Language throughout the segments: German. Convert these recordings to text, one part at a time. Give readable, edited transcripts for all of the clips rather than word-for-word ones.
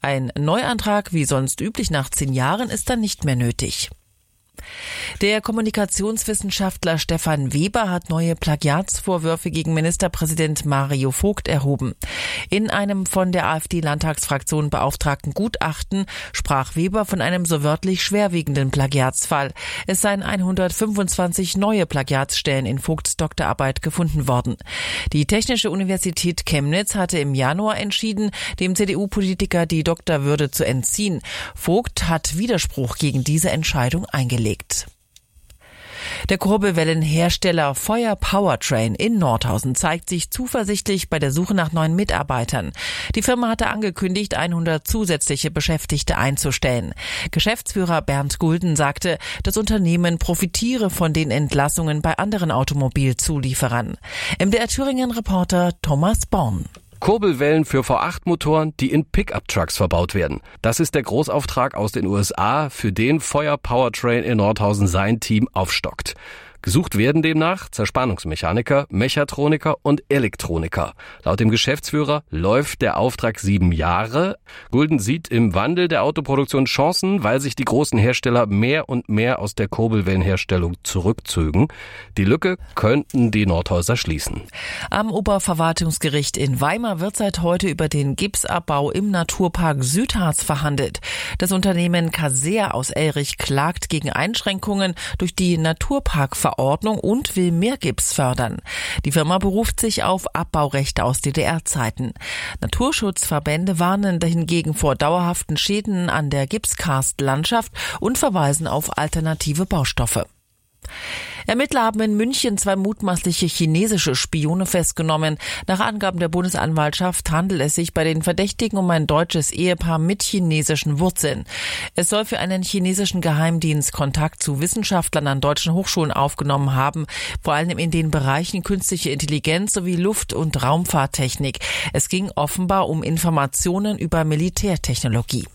Ein Neuantrag, wie sonst üblich nach 10 Jahren, ist dann nicht mehr nötig. Der Kommunikationswissenschaftler Stefan Weber hat neue Plagiatsvorwürfe gegen Ministerpräsident Mario Vogt erhoben. In einem von der AfD-Landtagsfraktion beauftragten Gutachten sprach Weber von einem so wörtlich schwerwiegenden Plagiatsfall. Es seien 125 neue Plagiatsstellen in Vogts Doktorarbeit gefunden worden. Die Technische Universität Chemnitz hatte im Januar entschieden, dem CDU-Politiker die Doktorwürde zu entziehen. Vogt hat Widerspruch gegen diese Entscheidung eingelegt. Der Kurbelwellenhersteller Feuer Powertrain in Nordhausen zeigt sich zuversichtlich bei der Suche nach neuen Mitarbeitern. Die Firma hatte angekündigt, 100 zusätzliche Beschäftigte einzustellen. Geschäftsführer Bernd Gulden sagte, das Unternehmen profitiere von den Entlassungen bei anderen Automobilzulieferern. MDR Thüringen-Reporter Thomas Born. Kurbelwellen für V8-Motoren, die in Pickup-Trucks verbaut werden. Das ist der Großauftrag aus den USA, für den Feuer Powertrain in Nordhausen sein Team aufstockt. Gesucht werden demnach Zerspannungsmechaniker, Mechatroniker und Elektroniker. Laut dem Geschäftsführer läuft der Auftrag 7 Jahre. Gulden sieht im Wandel der Autoproduktion Chancen, weil sich die großen Hersteller mehr und mehr aus der Kurbelwellenherstellung zurückzögen. Die Lücke könnten die Nordhäuser schließen. Am Oberverwaltungsgericht in Weimar wird seit heute über den Gipsabbau im Naturpark Südharz verhandelt. Das Unternehmen Caser aus Elrich klagt gegen Einschränkungen durch die Naturparkverordnung und will mehr Gips fördern. Die Firma beruft sich auf Abbaurechte aus DDR-Zeiten. Naturschutzverbände warnen hingegen vor dauerhaften Schäden an der Gipskarstlandschaft und verweisen auf alternative Baustoffe. Ermittler haben in München 2 mutmaßliche chinesische Spione festgenommen. Nach Angaben der Bundesanwaltschaft handelt es sich bei den Verdächtigen um ein deutsches Ehepaar mit chinesischen Wurzeln. Es soll für einen chinesischen Geheimdienst Kontakt zu Wissenschaftlern an deutschen Hochschulen aufgenommen haben, vor allem in den Bereichen künstliche Intelligenz sowie Luft- und Raumfahrttechnik. Es ging offenbar um Informationen über Militärtechnologie.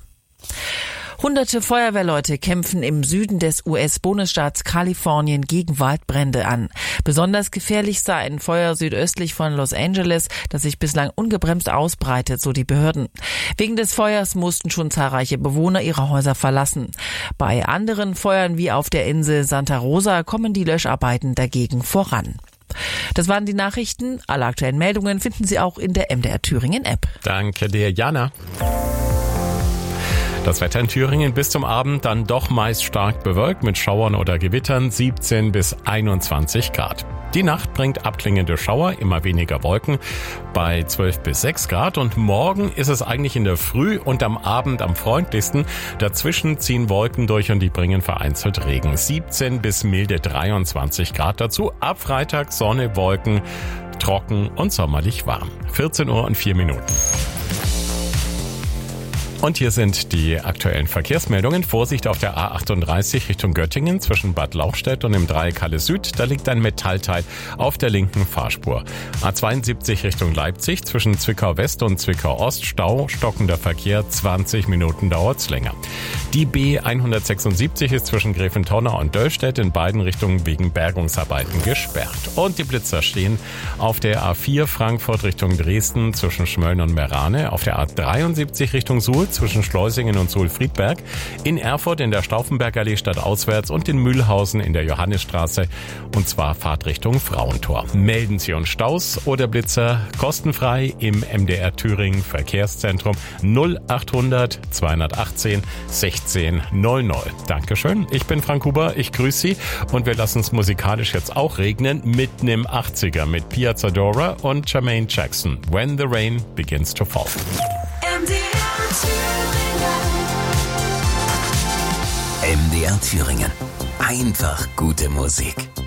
Hunderte Feuerwehrleute kämpfen im Süden des US-Bundesstaats Kalifornien gegen Waldbrände an. Besonders gefährlich sei ein Feuer südöstlich von Los Angeles, das sich bislang ungebremst ausbreitet, so die Behörden. Wegen des Feuers mussten schon zahlreiche Bewohner ihre Häuser verlassen. Bei anderen Feuern wie auf der Insel Santa Rosa kommen die Löscharbeiten dagegen voran. Das waren die Nachrichten. Alle aktuellen Meldungen finden Sie auch in der MDR Thüringen App. Danke dir, Jana. Das Wetter in Thüringen bis zum Abend dann doch meist stark bewölkt mit Schauern oder Gewittern, 17 bis 21 Grad. Die Nacht bringt abklingende Schauer, immer weniger Wolken bei 12 bis 6 Grad. Und morgen ist es eigentlich in der Früh und am Abend am freundlichsten. Dazwischen ziehen Wolken durch und die bringen vereinzelt Regen. 17 bis milde 23 Grad dazu. Ab Freitag Sonne, Wolken, trocken und sommerlich warm. 14 Uhr und 4 Minuten. Und hier sind die aktuellen Verkehrsmeldungen. Vorsicht auf der A38 Richtung Göttingen zwischen Bad Lauchstädt und dem Dreieck Halle Süd. Da liegt ein Metallteil auf der linken Fahrspur. A72 Richtung Leipzig zwischen Zwickau West und Zwickau Ost. Stau, stockender Verkehr, 20 Minuten dauert's länger. Die B176 ist zwischen Gräfentonner und Döllstedt in beiden Richtungen wegen Bergungsarbeiten gesperrt. Und die Blitzer stehen auf der A4 Frankfurt Richtung Dresden zwischen Schmölln und Merane. Auf der A73 Richtung Suhl zwischen Schleusingen und Suhl-Friedberg, in Erfurt in der Stauffenbergallee stadtauswärts und in Mühlhausen in der Johannisstraße, und zwar Fahrtrichtung Frauentor. Melden Sie uns Staus oder Blitzer kostenfrei im MDR Thüringen Verkehrszentrum 0800 218 16 00. Dankeschön, ich bin Frank Huber, ich grüße Sie und wir lassen es musikalisch jetzt auch regnen, mitten im 80er mit Pia Zadora und Jermaine Jackson. When the Rain Begins to Fall. MDR Thüringen. Einfach gute Musik.